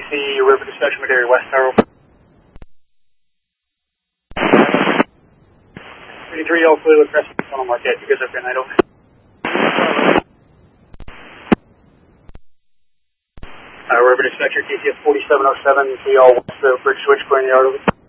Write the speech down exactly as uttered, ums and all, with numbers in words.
C, River Dispatch Madera West Tower. thirty-three, all clear, with Crescent Tunnel Marquette. You guys are good night, over. Uh, River Dispatcher, T C S forty-seven oh seven, see y'all west of Bridge Switch, Grand Yard, over.